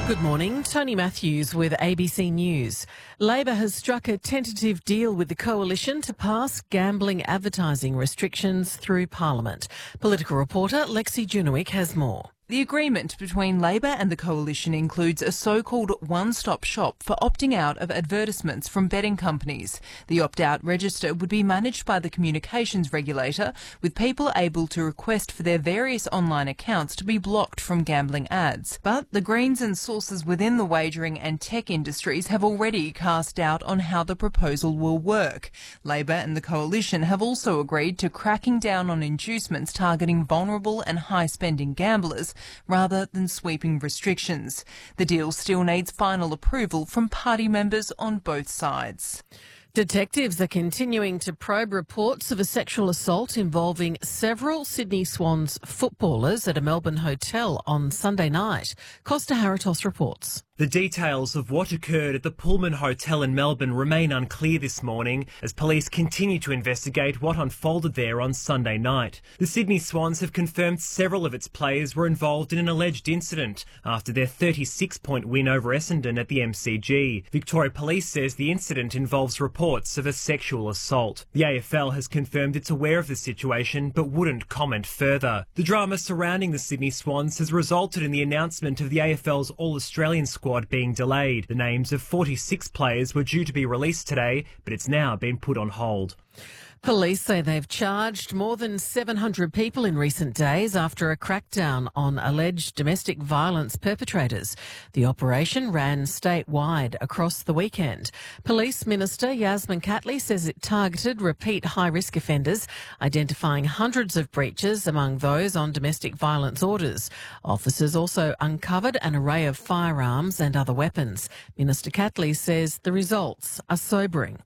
Good morning, Tony Matthews with ABC News. Labor has struck a tentative deal with the Coalition to pass gambling advertising restrictions through Parliament. Political reporter Lexi Junowick has more. The agreement between Labor and the Coalition includes a so-called one-stop shop for opting out of advertisements from betting companies. The opt-out register would be managed by the communications regulator, with people able to request for their various online accounts to be blocked from gambling ads. But the Greens and sources within the wagering and tech industries have already cast doubt on how the proposal will work. Labor and the Coalition have also agreed to cracking down on inducements targeting vulnerable and high-spending gamblers, rather than sweeping restrictions. The deal still needs final approval from party members on both sides. Detectives are continuing to probe reports of a sexual assault involving several Sydney Swans footballers at a Melbourne hotel on Sunday night. Costa Haratos reports. The details of what occurred at the Pullman Hotel in Melbourne remain unclear this morning as police continue to investigate what unfolded there on Sunday night. The Sydney Swans have confirmed several of its players were involved in an alleged incident after their 36-point win over Essendon at the MCG. Victoria Police says the incident involves reports of a sexual assault. The AFL has confirmed it's aware of the situation but wouldn't comment further. The drama surrounding the Sydney Swans has resulted in the announcement of the AFL's All-Australian squad being delayed. The names of 46 players were due to be released today, but it's now been put on hold. Police say they've charged more than 700 people in recent days after a crackdown on alleged domestic violence perpetrators. The operation ran statewide across the weekend. Police Minister Yasmin Catley says it targeted repeat high-risk offenders, identifying hundreds of breaches among those on domestic violence orders. Officers also uncovered an array of firearms and other weapons. Minister Catley says the results are sobering.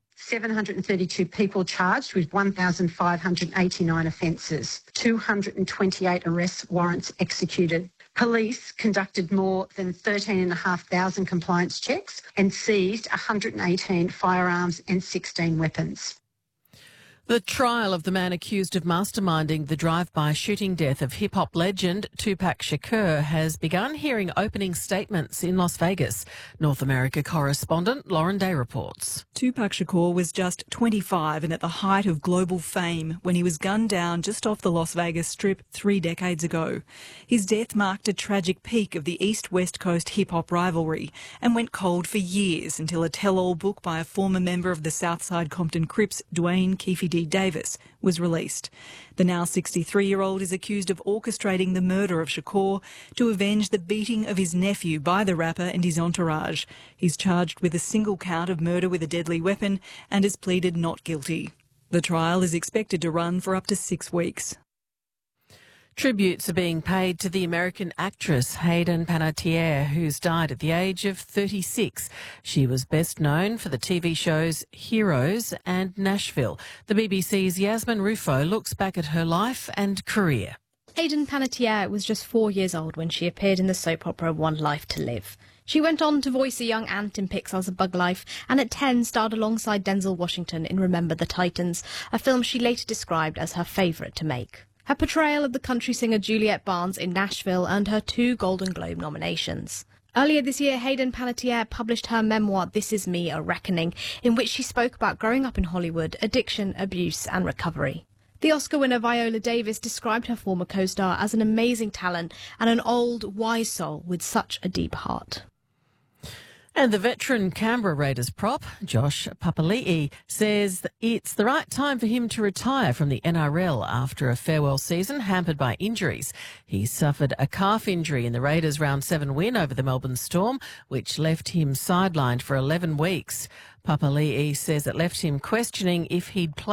732 people charged with 1,589 offences, 228 arrest warrants executed. Police conducted more than 13,500 compliance checks and seized 118 firearms and 16 weapons. The trial of the man accused of masterminding the drive-by shooting death of hip-hop legend Tupac Shakur has begun hearing opening statements in Las Vegas. North America correspondent Lauren Day reports. Tupac Shakur was just 25 and at the height of global fame when he was gunned down just off the Las Vegas Strip 3 decades ago. His death marked a tragic peak of the East-West Coast hip-hop rivalry and went cold for years until a tell-all book by a former member of the Southside Compton Crips, Dwayne Keefe D. Davis, was released. The now 63-year-old is accused of orchestrating the murder of Shakur to avenge the beating of his nephew by the rapper and his entourage. He's charged with a single count of murder with a deadly weapon and has pleaded not guilty. The trial is expected to run for up to 6 weeks. Tributes are being paid to the American actress Hayden Panettiere, who's died at the age of 36. She was best known for the TV shows Heroes and Nashville. The BBC's Yasmin Rufo looks back at her life and career. Hayden Panettiere was just 4 years old when she appeared in the soap opera One Life to Live. She went on to voice a young ant in Pixar's A Bug Life and at 10 starred alongside Denzel Washington in Remember the Titans, a film she later described as her favourite to make. Her portrayal of the country singer Juliette Barnes in Nashville earned her 2 Golden Globe nominations. Earlier this year, Hayden Panettiere published her memoir This Is Me, A Reckoning, in which she spoke about growing up in Hollywood, addiction, abuse and recovery. The Oscar winner Viola Davis described her former co-star as an amazing talent and an old, wise soul with such a deep heart. And the veteran Canberra Raiders prop, Josh Papali'i, says that it's the right time for him to retire from the NRL after a farewell season hampered by injuries. He suffered a calf injury in the Raiders' Round 7 win over the Melbourne Storm, which left him sidelined for 11 weeks. Papali'i says it left him questioning if he'd play